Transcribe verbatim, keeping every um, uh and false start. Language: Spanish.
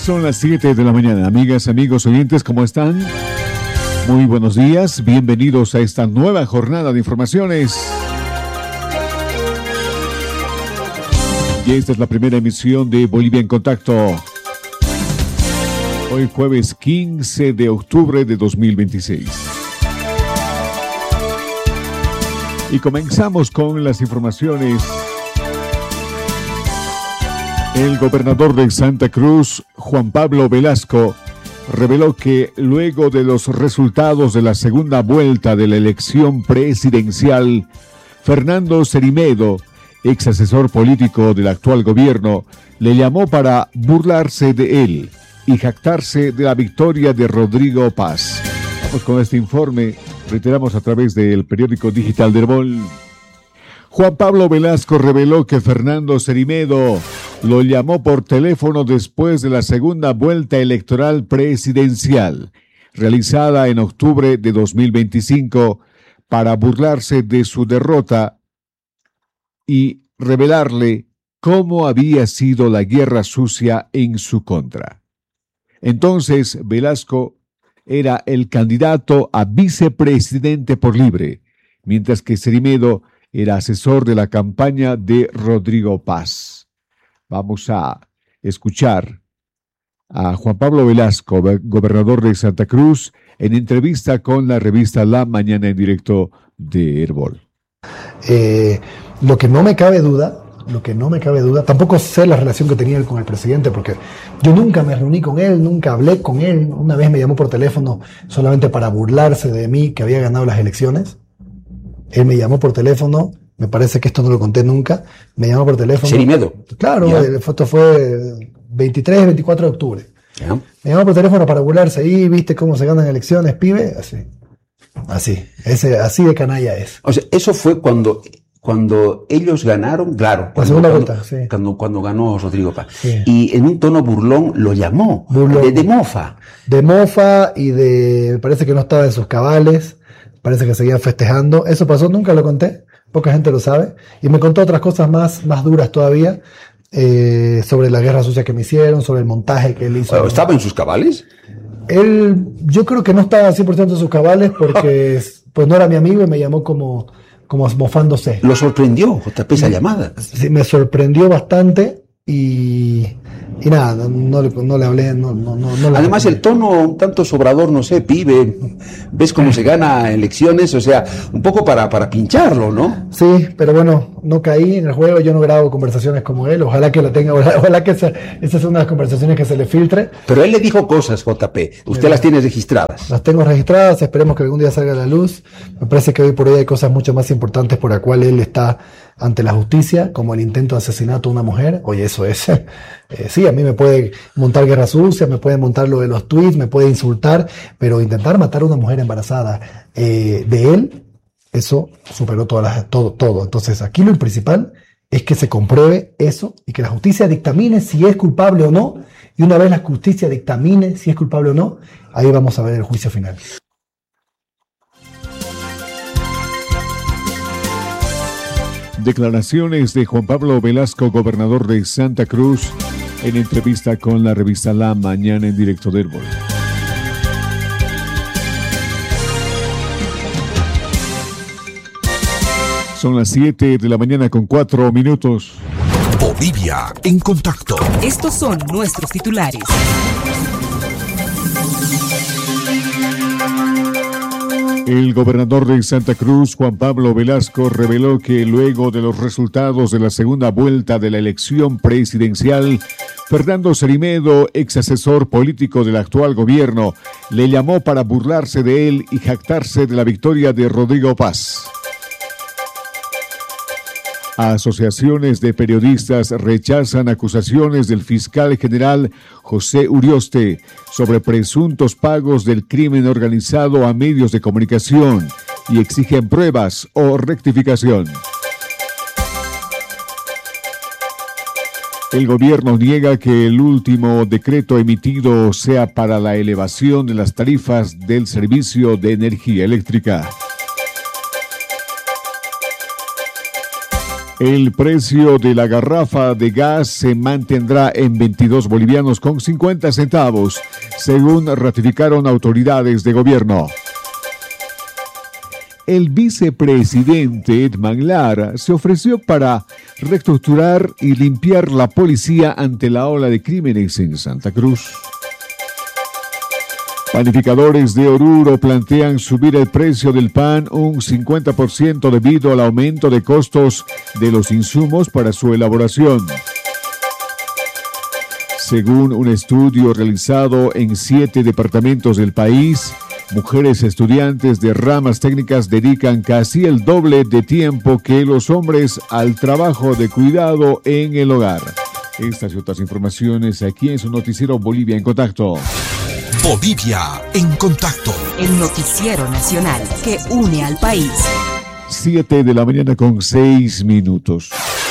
Son las siete de la mañana. Amigas, amigos, oyentes, ¿cómo están? Muy buenos días. Bienvenidos a esta nueva jornada de informaciones. Y esta es la primera emisión de Bolivia en Contacto. Hoy jueves quince de octubre de dos mil veintiséis. Y comenzamos con las informaciones. El gobernador de Santa Cruz, Juan Pablo Velasco, reveló que luego de los resultados de la segunda vuelta de la elección presidencial, Fernando Cerimedo, ex asesor político del actual gobierno, le llamó para burlarse de él y jactarse de la victoria de Rodrigo Paz. Vamos con este informe, reiteramos a través del periódico digital de Herbol. Juan Pablo Velasco reveló que Fernando Cerimedo lo llamó por teléfono después de la segunda vuelta electoral presidencial, realizada en octubre de dos mil veinticinco, para burlarse de su derrota y revelarle cómo había sido la guerra sucia en su contra. Entonces, Velasco era el candidato a vicepresidente por Libre, mientras que Cerimedo era asesor de la campaña de Rodrigo Paz. Vamos a escuchar a Juan Pablo Velasco, gobernador de Santa Cruz, en entrevista con la revista La Mañana en Directo de Herbol. Eh, lo que no me cabe duda, lo que no me cabe duda, tampoco sé la relación que tenía él con el presidente, porque yo nunca me reuní con él, nunca hablé con él. Una vez me llamó por teléfono solamente para burlarse de mí, que había ganado las elecciones. Él me llamó por teléfono, me parece que esto no lo conté nunca, me llamó por teléfono. Cerimedo. Claro, el foto fue veintitrés, veinticuatro de octubre. ¿Ya? Me llamó por teléfono para burlarse ahí, viste cómo se ganan elecciones, pibe, así. Así, ese, así de canalla es. O sea, eso fue cuando, cuando ellos ganaron, claro. Cuando, la segunda cuando, vuelta, sí. Cuando, cuando ganó Rodrigo Paz. Sí. Y en un tono burlón lo llamó, burlón. De, de mofa. De mofa y de, parece que no estaba en sus cabales. Parece que seguían festejando. Eso pasó, nunca lo conté. Poca gente lo sabe. Y me contó otras cosas más, más duras todavía. Eh, sobre la guerra sucia que me hicieron, sobre el montaje que él hizo. ¿Estaba en sus cabales? Él, yo creo que no estaba cien por ciento en sus cabales porque pues no era mi amigo y me llamó como, como mofándose. ¿Lo sorprendió, J P, esa llamada? Sí, me sorprendió bastante y... Y nada, no, no, no le hablé, no, no, no, no le Además, hablé. el tono un tanto sobrador, no sé, pibe, ves cómo se gana elecciones, o sea, un poco para, para pincharlo, ¿no? Sí, pero bueno, no caí en el juego, yo no grabo conversaciones como él, ojalá que la tenga, ojalá que esa, esa sea una de las conversaciones que se le filtre. Pero él le dijo cosas, J P, usted Mira, las tiene registradas. Las tengo registradas, esperemos que algún día salga a la luz. Me parece que hoy por hoy hay cosas mucho más importantes por la cual él está ante la justicia, como el intento de asesinato a una mujer. Oye, eso es... Eh, sí, a mí me puede montar guerra sucia, me puede montar lo de los tweets, me puede insultar, pero intentar matar a una mujer embarazada eh, de él, eso superó todas las, todo, todo. Entonces, aquí lo principal es que se compruebe eso y que la justicia dictamine si es culpable o no. Y una vez la justicia dictamine si es culpable o no, ahí vamos a ver el juicio final. Declaraciones de Juan Pablo Velasco, gobernador de Santa Cruz, en entrevista con la revista La Mañana en Directo de Herbol. Son las siete de la mañana con cuatro minutos. Bolivia en Contacto. Estos son nuestros titulares. El gobernador de Santa Cruz, Juan Pablo Velasco, reveló que luego de los resultados de la segunda vuelta de la elección presidencial, Fernando Cerimedo, ex asesor político del actual gobierno, le llamó para burlarse de él y jactarse de la victoria de Rodrigo Paz. Asociaciones de periodistas rechazan acusaciones del fiscal general José Urioste sobre presuntos pagos del crimen organizado a medios de comunicación y exigen pruebas o rectificación. El gobierno niega que el último decreto emitido sea para la elevación de las tarifas del servicio de energía eléctrica. El precio de la garrafa de gas se mantendrá en veintidós bolivianos con cincuenta centavos, según ratificaron autoridades de gobierno. El vicepresidente Edman Lara se ofreció para reestructurar y limpiar la policía ante la ola de crímenes en Santa Cruz. Panificadores de Oruro plantean subir el precio del pan un cincuenta por ciento debido al aumento de costos de los insumos para su elaboración. Según un estudio realizado en siete departamentos del país, mujeres estudiantes de ramas técnicas dedican casi el doble de tiempo que los hombres al trabajo de cuidado en el hogar. Estas y otras informaciones aquí en su noticiero Bolivia en Contacto. Bolivia en Contacto. El noticiero nacional que une al país. Siete de la mañana con seis minutos.